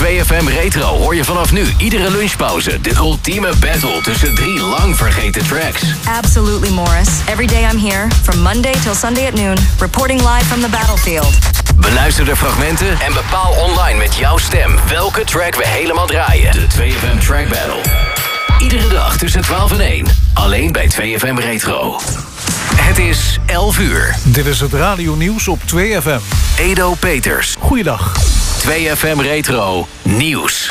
2FM Retro hoor je vanaf nu iedere lunchpauze de ultieme battle tussen 3 lang vergeten tracks. Absolutely, Morris. Every day I'm here, from Monday till Sunday at noon, reporting live from the battlefield. Beluister de fragmenten en bepaal online met jouw stem welke track we helemaal draaien. De 2FM Track Battle. Iedere dag tussen 12 en 1. Alleen bij 2FM Retro. Het is 11 uur. Dit is het radionieuws op 2FM. Edo Peters. Goeiedag. 2FM Retro Nieuws.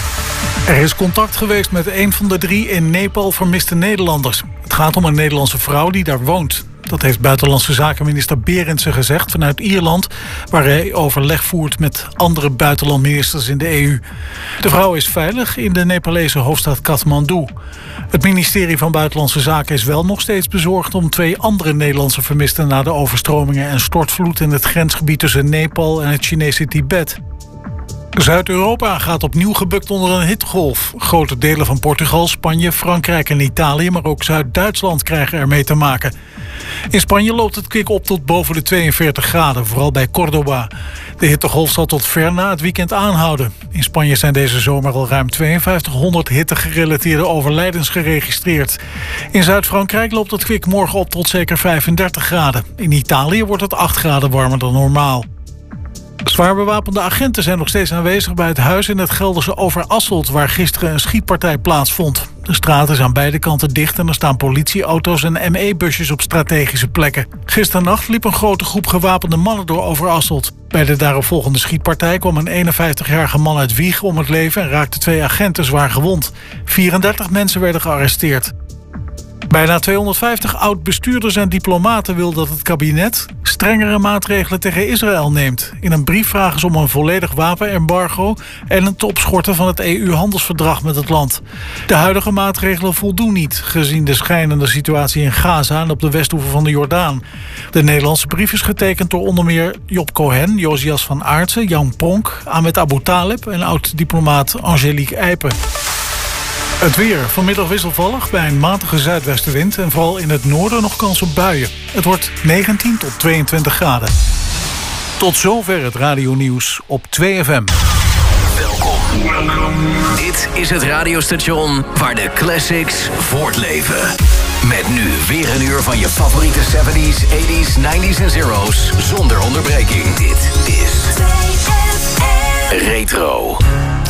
Er is contact geweest met een van de 3 in Nepal vermiste Nederlanders. Het gaat om een Nederlandse vrouw die daar woont. Dat heeft Buitenlandse Zakenminister Berendsen gezegd vanuit Ierland, waar hij overleg voert met andere buitenlandministers in de EU. De vrouw is veilig in de Nepalese hoofdstad Kathmandu. Het ministerie van Buitenlandse Zaken is wel nog steeds bezorgd om 2 andere Nederlandse vermisten na de overstromingen en stortvloed in het grensgebied tussen Nepal en het Chinese Tibet. Zuid-Europa gaat opnieuw gebukt onder een hittegolf. Grote delen van Portugal, Spanje, Frankrijk en Italië, maar ook Zuid-Duitsland krijgen ermee te maken. In Spanje loopt het kwik op tot boven de 42 graden, vooral bij Córdoba. De hittegolf zal tot ver na het weekend aanhouden. In Spanje zijn deze zomer al ruim 5200 hittegerelateerde overlijdens geregistreerd. In Zuid-Frankrijk loopt het kwik morgen op tot zeker 35 graden. In Italië wordt het 8 graden warmer dan normaal. Zwaar bewapende agenten zijn nog steeds aanwezig bij het huis in het Gelderse Overasselt, waar gisteren een schietpartij plaatsvond. De straat is aan beide kanten dicht en er staan politieauto's en ME-busjes op strategische plekken. Gisternacht liep een grote groep gewapende mannen door Overasselt. Bij de daaropvolgende schietpartij kwam een 51-jarige man uit Wieg om het leven en raakten 2 agenten zwaar gewond. 34 mensen werden gearresteerd. Bijna 250 oud-bestuurders en diplomaten wil dat het kabinet strengere maatregelen tegen Israël neemt. In een brief vragen ze om een volledig wapenembargo en het opschorten van het EU-handelsverdrag met het land. De huidige maatregelen voldoen niet, gezien de schrijnende situatie in Gaza en op de Westoever van de Jordaan. De Nederlandse brief is getekend door onder meer Job Cohen, Josias van Aartsen, Jan Pronk, Ahmed Abu Talib en oud-diplomaat Angelique Eipen. Het weer. Vanmiddag wisselvallig bij een matige zuidwestenwind en vooral in het noorden nog kans op buien. Het wordt 19 tot 22 graden. Tot zover het radionieuws op 2FM. Welkom. Dit is het radiostation waar de classics voortleven. Met nu weer een uur van je favoriete 70s, 80s, 90s en zeros zonder onderbreking. Dit is 2FM Retro.